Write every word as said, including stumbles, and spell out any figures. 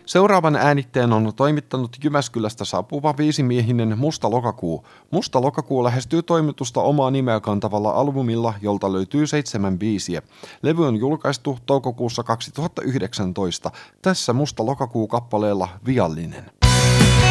Seuraavan äänitteen on toimittanut Jyväskylästä saapuva viisimiehinen Musta lokakuu. Musta lokakuu lähestyy toimitusta omaa nimeä kantavalla albumilla, jolta löytyy seitsemän biisiä. Levy on julkaistu toukokuussa kaksituhattayhdeksäntoista. Tässä Musta lokakuu kappaleella Viallinen.